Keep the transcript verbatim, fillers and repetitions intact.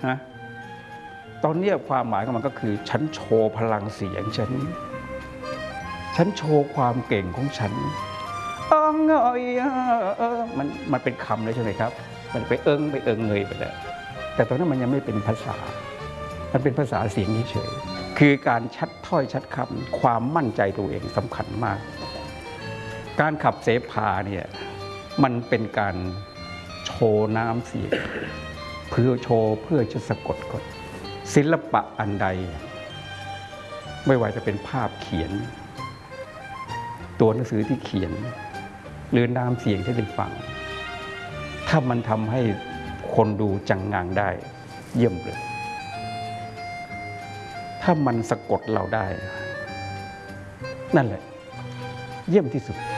นะตอนนี้ความหมายของมันก็คือฉันโชว์พลังเสียงฉันฉันโชว์ความเก่งของฉันอ้องเอยเออมันมันเป็นคำเลยใช่ไหมครับมันไปเอิงไปเอิงเงยไปแล้วแต่ตอนนั้นมันยังไม่เป็นภาษามันเป็นภาษาเสียงเฉยๆคือการชัดถ้อยชัดคำความมั่นใจตัวเองสำคัญมากการขับเสพาเนี่ยมันเป็นการโชว์น้ำเสียงเพื่อโชว์เพื่อจะสะกดกฎศิลปะอันใดไม่ว่าจะเป็นภาพเขียนตัวหนังสือที่เขียนหรือน้ำเสียงที่ได้ฟังถ้ามันทำให้คนดูจังงังได้เยี่ยมเลยถ้ามันสะกดเราได้นั่นแหละเยี่ยมที่สุด